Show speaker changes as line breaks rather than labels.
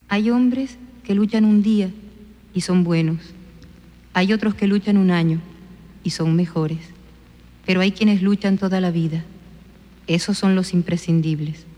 Hay hombres que luchan un día y son buenos. Hay otros que luchan un año y son mejores. Pero hay quienes luchan toda la vida. Esos son los imprescindibles.